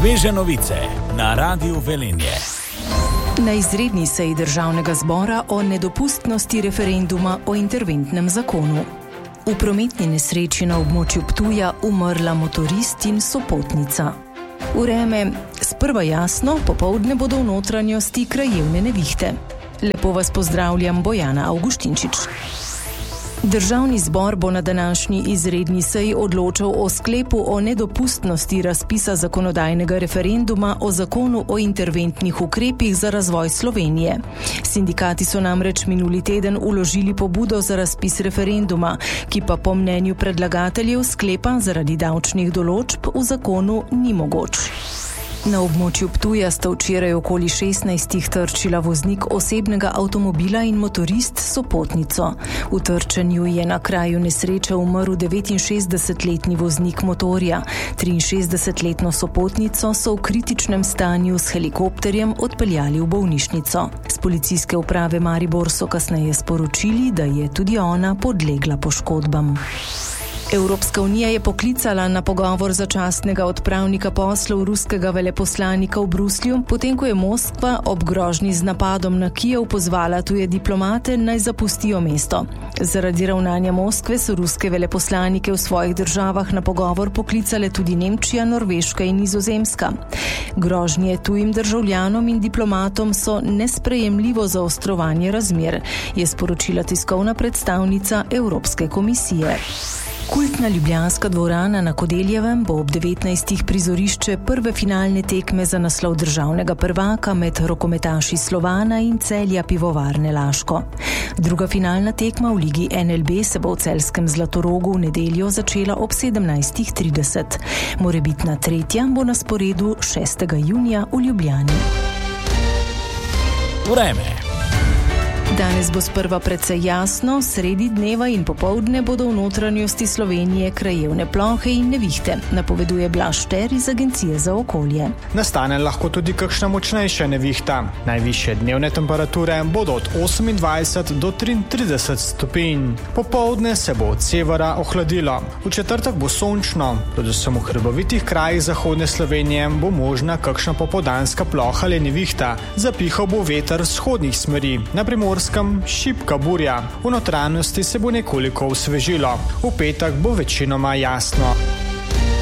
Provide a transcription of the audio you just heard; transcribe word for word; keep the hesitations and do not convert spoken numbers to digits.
Sveže novice na Radiu Velenje. Na izredni seji Državnega zbora o nedopustnosti referenduma o interventnem zakonu. V prometni nesreči na območju Ptuja umrla motorist in sopotnica. Vreme sprva jasno, popoldne bodo v notranjosti krajevne nevihte. Lepo vas pozdravljam, Bojana Avguštinčič. Državni zbor bo na današnji izredni seji odločal o sklepu o nedopustnosti razpisa zakonodajnega referenduma o zakonu o interventnih ukrepih za razvoj Slovenije. Sindikati so namreč minuli teden vložili pobudo za razpis referenduma, ki pa po mnenju predlagateljev sklepa zaradi davčnih določb v zakonu ni mogoč. Na območju Ptuja sta včeraj okoli šestnajstih trčila voznik osebnega avtomobila in motorist s sopotnico. V trčenju je na kraju nesreče umrl devetinšestdesetletni voznik motorja. triinšestdesetletno sopotnico so v kritičnem stanju s helikopterjem odpeljali v bolnišnico. Z policijske uprave Maribor so kasneje sporočili, da je tudi ona podlegla poškodbam. Evropska unija je poklicala na pogovor začasnega odpravnika poslov ruskega veleposlanika v Bruslju, potem ko je Moskva ob grožnji z napadom na Kijev pozvala tuje diplomate naj zapustijo mesto. Zaradi ravnanja Moskve so ruske veleposlanike v svojih državah na pogovor poklicale tudi Nemčija, Norveška in Nizozemska. Grožnje tujim državljanom in diplomatom so nesprejemljivo zaostrovanje razmer, je sporočila tiskovna predstavnica Evropske komisije. Kultna ljubljanska dvorana na Kodeljevem bo ob devetnajstih prizorišče prve finalne tekme za naslov državnega prvaka med rokometaši Slovana in Celja Pivovarne Laško. Druga finalna tekma v ligi N L B se bo v celjskem Zlatorogu v nedeljo začela ob sedemnajstih trideset. Morebitna tretja bo na sporedu šestega junija v Ljubljani. Vreme. Danes bo sprva precej jasno, sredi dneva in popoldne bodo v notranjosti Slovenije krajevne plohe in nevihte, napoveduje Blaž Šter iz Agencije za okolje. Nastane lahko tudi kakšna močnejša nevihta. Najvišje dnevne temperature bodo od osemindvajset do triintrideset stopinj. Popoldne se bo od severa ohladilo. V četrtek bo sončno, predvsem v hribovitih krajih zahodne Slovenije bo možna kakšna popoldanska ploha ali nevihta. Zapihal bo veter vzhodnih smeri, na Primorskem šibka burja. V notranjosti se bo nekoliko osvežilo. V petek bo večinoma jasno.